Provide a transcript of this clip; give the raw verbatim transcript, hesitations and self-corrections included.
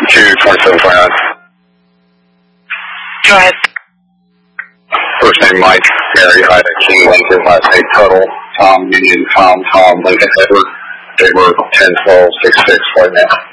two twenty-seven twenty-nine. Go ahead. First name Mike, Mary, Ida, King, Lincoln, last name Tuttle, Tom, Union, Tom, Tom, Lincoln, Edward, Edward, ten twelve six six right now.